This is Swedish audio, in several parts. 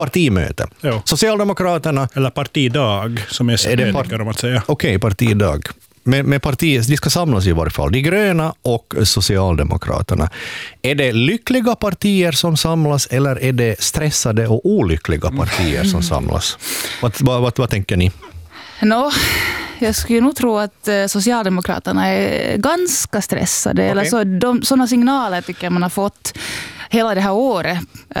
partimöte. Jo. Socialdemokraterna... Eller partidag, som är så om att säga. Okej, partidag. Med partier, de ska samlas i varje fall. De gröna och Socialdemokraterna. Är det lyckliga partier som samlas eller är det stressade och olyckliga partier som samlas? Vad tänker ni? Jag skulle nog tro att Socialdemokraterna är ganska stressade. Eller så, sådana signaler tycker jag man har fått hela det här året.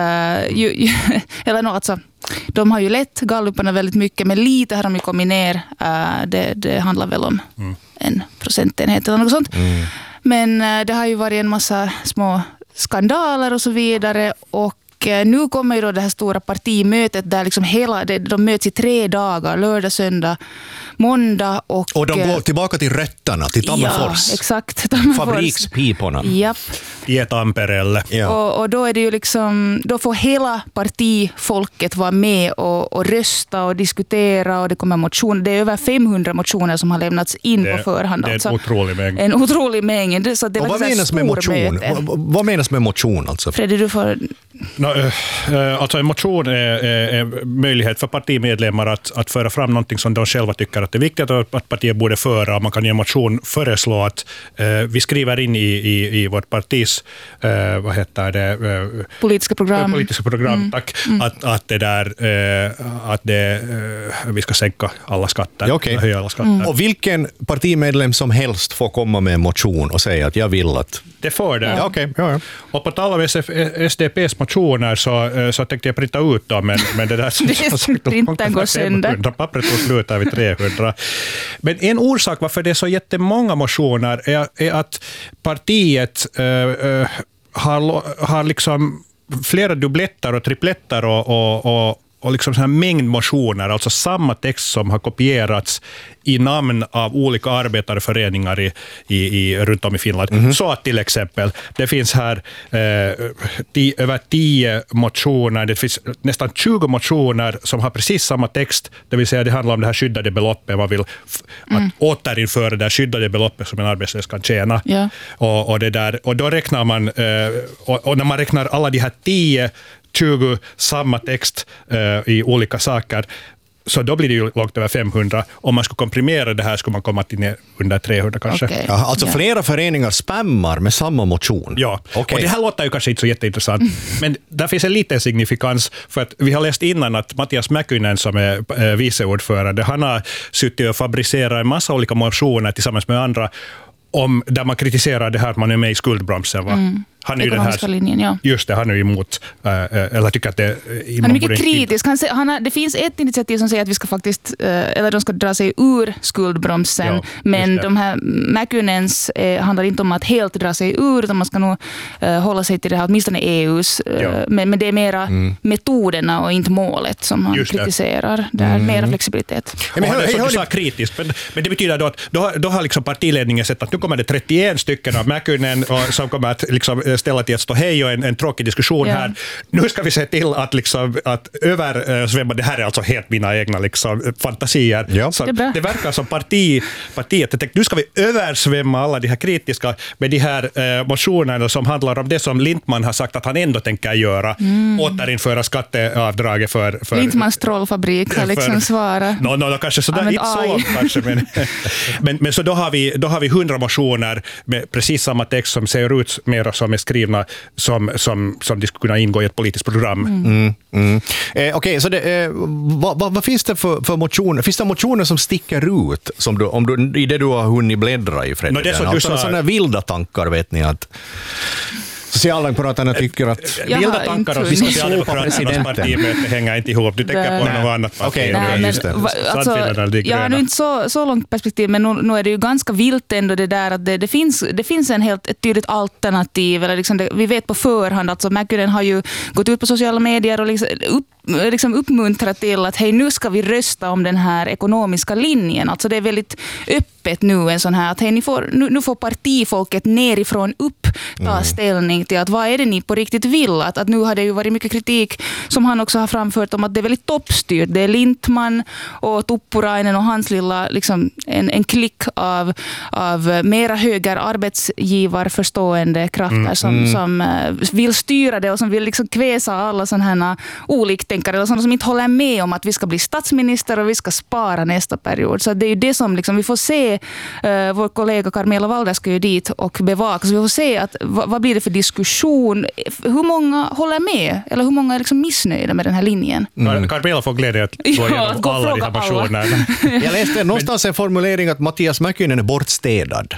De har ju lett galluparna väldigt mycket, men lite har de ju kommit ner. Det handlar väl om 1 procentenhet eller något sånt. Men det har ju varit en massa små skandaler och så vidare, och nu kommer ju då det här stora partimötet där liksom de möts i 3 dagar, lördag, söndag, måndag och de går tillbaka till rötterna, till Tammerfors. Ja, exakt. Tammerfors. Fabrikspiporna. Japp. I ett amperelle. Ja. Och då är det ju liksom, då får hela partifolket vara med och rösta och diskutera, och det kommer motioner. Det är över 500 motioner som har lämnats in på förhand. Det är alltså. en otrolig mängd. En otrolig mängd. Så det och vad menas med motion? Vad menas med motion alltså? Fredrik, du får... Alltså en motion är möjlighet för partimedlemmar att föra fram någonting som de själva tycker att det är viktigt att partiet borde föra. Man kan i en motion föreslå att vi skriver in i vårt partis politiska program, tack, att vi ska sänka alla skatter. Okay. Höja alla skatter. Och vilken partimedlem som helst får komma med en motion och säga att jag vill att... Det får det. Ja. Okay. Ja. Och på tal av SDPs motioner så tänkte jag printa ut dem, men det där printen går sönder. Pappret tog slut vid 300. Men en orsak varför det är så jättemånga motioner är att partiet har liksom flera dubbletter och tripletter och liksom sån här mängd motioner, alltså samma text som har kopierats i namn av olika arbetarföreningar runt om i Finland. Så att till exempel, det finns här över 10 motioner, det finns nästan 20 motioner som har precis samma text, det vill säga det handlar om det här skyddade beloppet, man vill att återinföra det här skyddade beloppet som en arbetslös kan tjäna. Ja. Och då räknar man, och när man räknar alla de här 10-20 samma text i olika saker, så då blir det ju långt över 500. Om man skulle komprimera det här skulle man komma till under 300 kanske. Okay. Ja, alltså flera föreningar spammar med samma motion. Ja, okay. Och det här låter ju kanske inte så jätteintressant. Men där finns en liten signifikans, för att vi har läst innan att Mattias Mäkynen som är viceordförande, han har suttit och fabricerat en massa olika motioner tillsammans med andra där man kritiserar det här att man är med i skuldbromsen. Va? Han är ju den här linjen, ja. Just det, han är emot eller tycker att det han är mycket kritisk. Det finns ett initiativ som säger att vi ska faktiskt eller de ska dra sig ur skuldbromsen, ja, men de här Mäkynens handlar inte om att helt dra sig ur, utan man ska nog hålla sig till det här, åtminstone EUs, men det är mera metoderna och inte målet som han kritiserar. Det är mera flexibilitet. Men han är som du sa kritisk, men det betyder då att då har liksom partiledningen sett att nu kommer det 31 stycken av Mäkynen som kommer att liksom ställa till att stå hej och en tråkig diskussion här. Nu ska vi se till att att översvämma, det här är alltså helt mina egna liksom fantasier. Ja. Så det verkar som partiet tänkte, nu ska vi översvämma alla de här kritiska med de här motionerna som handlar om det som Lindman har sagt att han ändå tänker göra. Återinföra skatteavdraget för Lindmans trollfabrik har liksom svarat. Kanske sådär inte så kanske, men så då har vi 100 motioner med precis samma text som ser ut mer som är skrivna som det skulle kunna ingå i ett politiskt program. Okej, så vad finns det för motioner? Finns det motioner som sticker ut i det du har hunnit bläddra i, Fredrik? Det är så alltså, sådana vilda tankar, vet ni, att Socialdemokraterna tycker att vilda tankar och Socialdemokraternas partimöte hänger inte ihop. Du tänker på något annat parti. Jag har nu inte så långt perspektiv, men nu är det ju ganska vilt ändå det där att det finns ett tydligt alternativ. Eller liksom vi vet på förhand att Mäkynen har ju gått ut på sociala medier och liksom uppmuntrat till att hej, nu ska vi rösta om den här ekonomiska linjen. Alltså det är väldigt öppet nu, en sån här att hej, nu får partifolket nerifrån upp ta ställning inställning till att vad är det ni på riktigt vill? Att nu har det ju varit mycket kritik som han också har framfört om att det är väldigt toppstyrt. Det är Lindtman och Tuppurainen och hans lilla liksom, en klick av mera höger arbetsgivarförstående krafter som vill styra det och som vill liksom kväsa alla sådana här oliktänkare eller sådana som inte håller med om att vi ska bli statsminister och vi ska spara nästa period. Så det är ju det som liksom, vi får se, vår kollega Carmela Walder ska ju dit och bevaka, så vi får se att, vad blir det för diskussion, hur många håller med eller hur många är liksom missnöjda med den här linjen. Carmela får glädje att gå igenom alla de här motionerna. Jag läste någonstans en formulering att Mattias Mäkynen är bortstädad.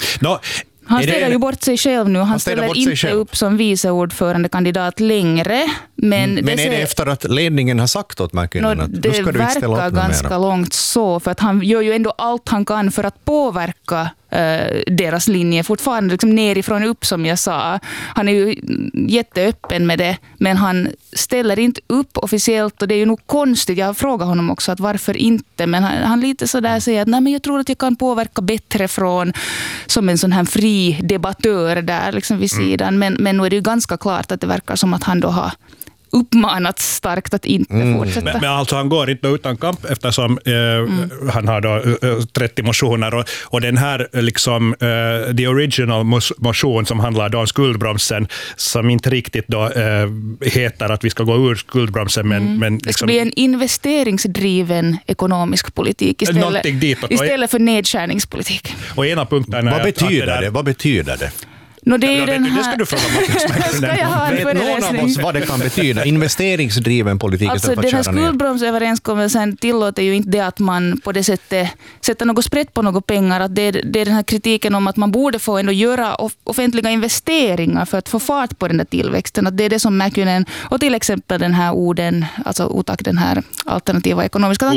Han ställer ju bort sig själv nu. Han ställer inte upp som viceordförandekandidat längre. Men är det efter att ledningen har sagt åt Mäkynen att det ska du inte ställa upp verkar ganska långt så. För att han gör ju ändå allt han kan för att påverka deras linje. Fortfarande liksom nerifrån upp som jag sa. Han är ju jätteöppen med det. Men han ställer inte upp officiellt. Och det är ju nog konstigt. Jag frågar honom också att varför inte. Men han lite sådär säger att nej, men jag tror att jag kan påverka bättre från som en sån här fri debattör där liksom vid sidan. Men nu är det ju ganska klart att det verkar som att han då har uppmanat starkt att inte fortsätta. Men alltså han går inte utan kamp eftersom han har då 30 motioner och den här liksom the original motion som handlar då om skuldbromsen som inte riktigt då heter att vi ska gå ur skuldbromsen men det liksom, ska bli en investeringsdriven ekonomisk politik istället för nedskärningspolitik. Och ena punkten är Vad betyder det? Det är ju den här... Det ska du fråga Mattias. Ska jag ha en Vet någon av oss vad det kan betyda? Investeringsdriven politik. Alltså den här skuldbromsöverenskommelsen tillåter ju inte det att man på det sättet sätter något sprätt på några pengar. Att det är den här kritiken om att man borde få ändå göra offentliga investeringar för att få fart på den där tillväxten. Att det är det som Mäkynen och till exempel den här orden, alltså OTAK, den här alternativa ekonomiska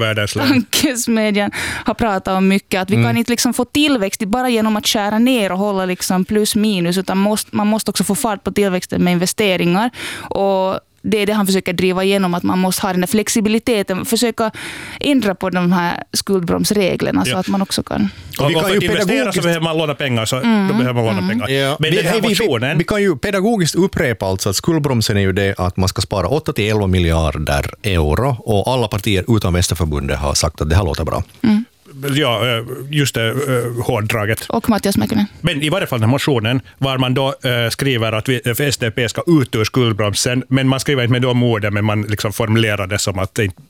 tankesmedjan har pratat om mycket. Att vi kan inte liksom få tillväxt bara genom att skära ner och hålla liksom plus minus, utan man måste också få fart på tillväxten med investeringar. Och det är det han försöker driva igenom, att man måste ha den här flexibiliteten, försöka ändra på de här skuldbromsreglerna så att man också kan... Och för att investera så behöver man låna pengar, så då behöver man låna pengar. Ja. Men den här motionen... Vi kan ju pedagogiskt upprepa alltså att skuldbromsen är ju det att man ska spara 8-11 miljarder euro och alla partier utom Västerförbundet har sagt att det här låter bra. Ja, just det, hårddraget. Och Mattias Mäkynen. Men i varje fall den här motionen var man då skriver att SDP ska ut ur skuldbromsen, men man skriver inte med de orden, men man liksom formulerar det som att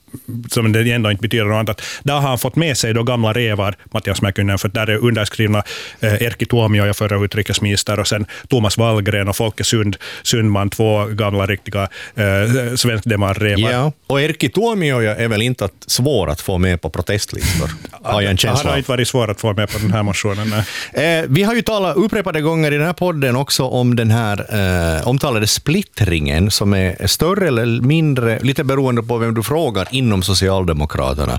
det ändå inte betyder något annat. Där har han fått med sig då gamla revar, Mattias Mäkynen, för där är underskrivna Erkki Tuomioja, förra utrikesminister, och sen Thomas Wallgren och Folke Sundman, två gamla riktiga svenskdemarrevar. Ja, och Erkki Tuomioja är väl inte svår att få med på protestlistor? Har jag en känsla. Han har inte varit svår att få med på den här motionen. Vi har ju talat upprepade gånger i den här podden också om den här omtalade splittringen som är större eller mindre, lite beroende på vem du frågar, inom Socialdemokraterna.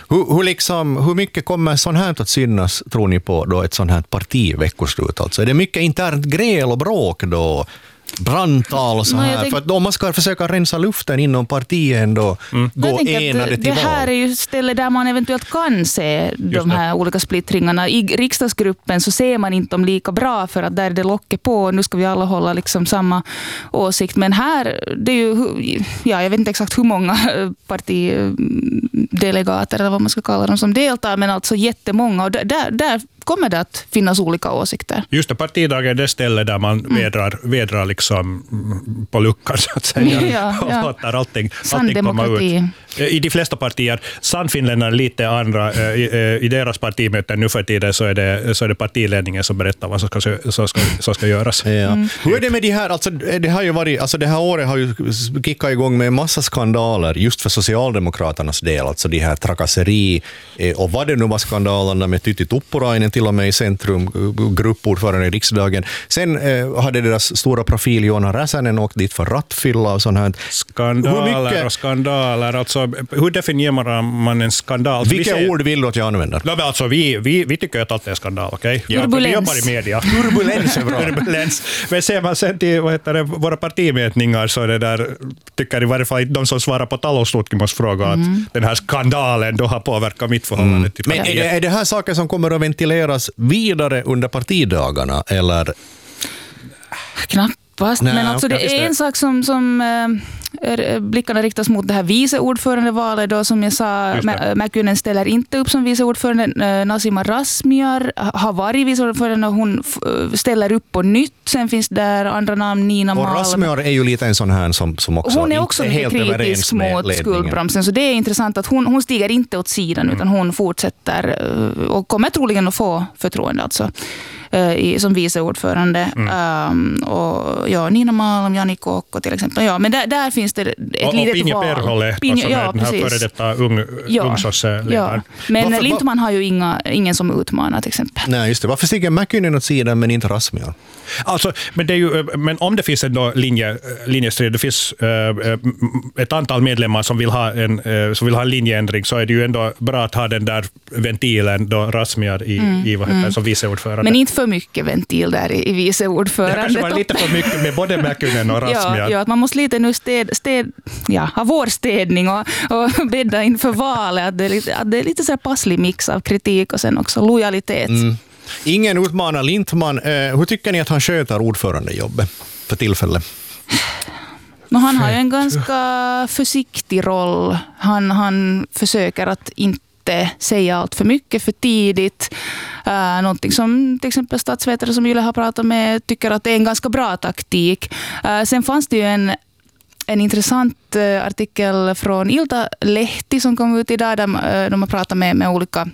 Hur mycket kommer sånt här att synas, tror ni, på då ett sånt här partiveckoslut? Alltså, är det mycket internt gräl och bråk då? Brandtal och så här. För att om man ska försöka rensa luften inom partien då gå enade till det här är ju stället där man eventuellt kan se de här olika splittringarna. I riksdagsgruppen så ser man inte dem lika bra för att där är det locket på. Nu ska vi alla hålla liksom samma åsikt. Men här, det är ju, jag vet inte exakt hur många partidelegater eller vad man ska kalla dem som deltar, men alltså jättemånga. Och där kommer det att finnas olika åsikter. Just det, partidagen är det ställe där man vedrar liksom på luckan så att säga. Och låter allting komma ut. I de flesta partier, Sannfinländarna är lite andra. I deras partimöten nu för tiden så är det partiledningen som berättar vad som ska göras. Ja. Hur är det med de här, alltså det har ju varit, alltså det här året har ju kickat igång med en massa skandaler just för Socialdemokraternas del, alltså de här trakasseri och vad det nu var skandalerna med Tytti Tuppurainen till och med i centrum, gruppordförande i riksdagen. Sen hade deras stora profil Joona Räsänen åkt dit för rattfylla och sånt här. Skandaler, alltså hur definierar man en skandal? Vilka ord vill du att jag använder? Alltså vi tycker att allt är en skandal, okej? Okay? Vi jobbar i media. Turbulens är bra. Men ser man sen till våra partimätningar så är det där, tycker i varje fall de som svarar på taloustutkimusfråga att den här skandalen då har påverkat mitt förhållande till partiet. Men är det här saker som kommer att ventileras vidare under partidagarna eller? Knappast, Nej, men alltså det är en sak som blickarna riktas mot det här viceordförandevalet då, som jag sa, Mäkynen ställer inte upp som viceordförande. Nasima Razmyar har varit viceordförande och hon ställer upp på nytt. Sen finns där andra namn, Nina Malm. Och Razmyar är ju lite en sån här som också hon är också inte helt kritisk överens med mot ledningen. skuldbromsen, så det är intressant att hon stiger inte åt sidan utan hon fortsätter och kommer troligen att få förtroende alltså. Som viceordförande. Och ja, Nina Malm, Jani Kokko till exempel. Ja, men där finns det ett litet Pinja val. Perholle, som är den här före detta ungsorsledaren. Men Lindtman har ju ingen som utmanar till exempel. Nej, just det. Varför stiger Mäkynen åt sidan men inte Razmyar? Alltså, men om det finns en linjestrid, det finns ett antal medlemmar som vill ha en linjeändring, så är det ju ändå bra att ha den där ventilen då Razmyar som viceordförande. Men inte för mycket ventil där i viceordförande. Det kanske var lite för mycket med både Mäkynen och Razmyar. Ja, att man måste lite nu ha vårstädning och bädda inför valet. Att det är lite så här passlig mix av kritik och sen också lojalitet. Ingen utmanar Lindtman. Hur tycker ni att han sköter ordförandejobbet för tillfället? Han har ju en ganska försiktig roll. Han försöker att inte säga allt för mycket för tidigt. Någonting som till exempel statsvetare som Yle har pratat med tycker att det är en ganska bra taktik. Sen fanns det ju en intressant artikel från Ilta-Lehti som kom ut idag där de har pratat med olika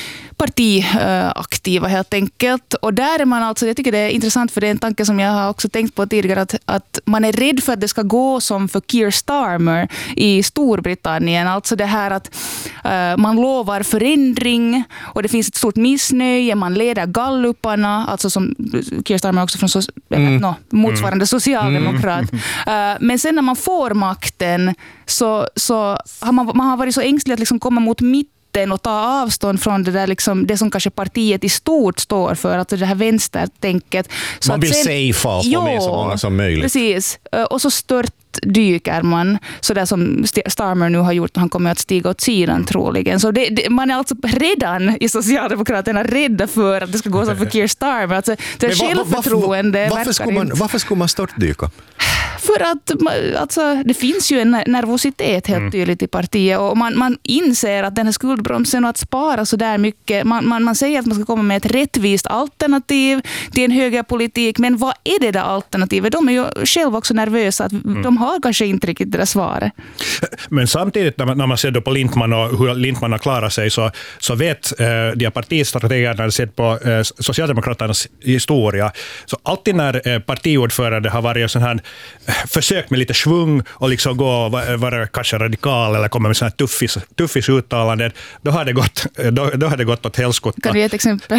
partiaktiva helt enkelt. Och där är man alltså, jag tycker det är intressant för det är en tanke som jag har också tänkt på tidigare, att man är rädd för att det ska gå som för Keir Starmer i Storbritannien. Alltså det här att man lovar förändring och det finns ett stort missnöje, man leder galluparna, alltså som Keir Starmer också från motsvarande socialdemokrat. Men sen när man får makten så har man har varit så ängslig att liksom komma mot mitten och ta avstånd från det där liksom, det som kanske partiet i stort står för, alltså det här vänstertänket. Så man vill safea och få med så många som möjligt. Precis. Och så dyker man, så där som Starmer nu har gjort, och han kommer att stiga åt sidan troligen. Så man är alltså redan i Socialdemokraterna rädda för att det ska gå som för Keir Starmer. Alltså, det är självförtroende. Varför skulle man störtdyka? För att alltså, det finns ju en nervositet helt tydligt i partiet och man inser att den här skuldbromsen och att spara så där mycket, man säger att man ska komma med ett rättvist alternativ till en högerpolitik, men vad är det där alternativet? De är ju själva också nervösa att de har kanske inte riktigt det där svaret. Men samtidigt när man ser då på Lindtman och hur Lindtman har klarat sig, så vet de partistrategerna sett på Socialdemokraternas historia, så alltid när partiordförande har varit en sån här försök med lite svung och liksom gå och vara kanske radikal eller komma med sån här tuffis uttalanden, då har det gått åt helskotta. Kan du ge ett exempel?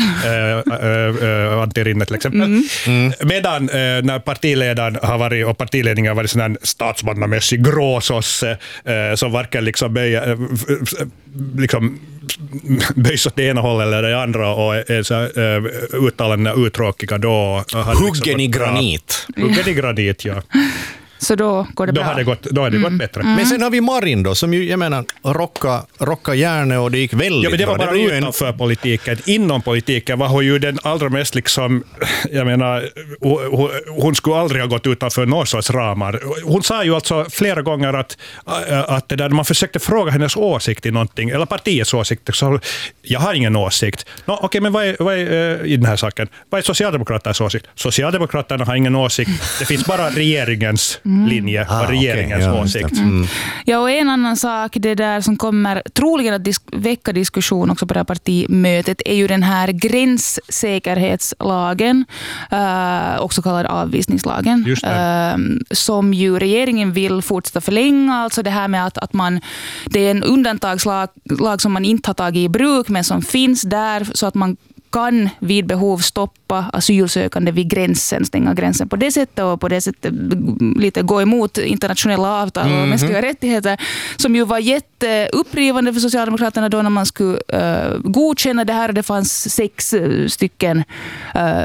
Antti Rinne till exempel. Medan när partiledaren har varit och partiledningen har varit sån här statsmannamässig gråsosse som varken liksom böjs åt det ena hållet eller det andra och är så uttalanden uttråkiga då. Huggen i granit. Huggen i granit, ja. Så då går det bra. Då har det gått bättre. Men sen har vi Marin då, som ju, jag menar, rocka järnet och det gick väldigt bra. Ja, men det var bara utanför politiken. Inom politiken var hon ju den allra mest liksom, jag menar, hon skulle aldrig ha gått utanför någon sorts ramar. Hon sa ju alltså flera gånger att det där, man försökte fråga hennes åsikt i någonting, eller partiets åsikt, så jag har ingen åsikt. Okej, men vad är i den här saken? Vad är Socialdemokraternas åsikt? Socialdemokraterna har ingen åsikt. Det finns bara regeringens linje och regeringens åsikt. Ja, och en annan sak, det där som kommer troligen att väcka diskussion också på det här partimötet, är ju den här gränssäkerhetslagen, också kallad avvisningslagen, som ju regeringen vill fortsätta förlänga. Alltså det här med att det är en undantagslag som man inte har tagit i bruk, men som finns där så att man kan vid behov stoppa asylsökande vid gränsen, stänga gränsen på det sättet och på det sättet lite gå emot internationella avtal och mänskliga rättigheter, som ju var jätteupprivande för Socialdemokraterna då när man skulle godkänna det här. Det fanns 6 stycken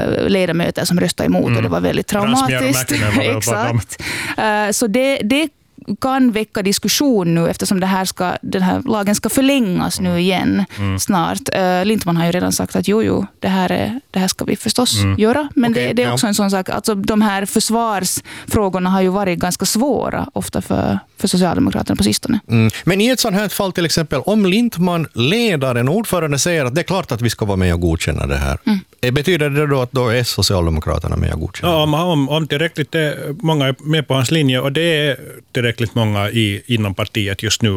ledamöter som röstade emot och det var väldigt traumatiskt. Exakt. Så det kan väcka diskussion nu eftersom den här lagen ska förlängas nu igen snart. Lindtman har ju redan sagt att jo, det här ska vi förstås göra. Men det är också en sån sak, alltså de här försvarsfrågorna har ju varit ganska svåra ofta för Socialdemokraterna på sistone. Men i ett sånt här fall till exempel, om Lindtman, ledaren, ordförande, säger att det är klart att vi ska vara med och godkänna det här. Betyder det då att då är Socialdemokraterna med och godkänna? Ja, om tillräckligt många är med på hans linje, och det är tillräckligt många inom partiet just nu,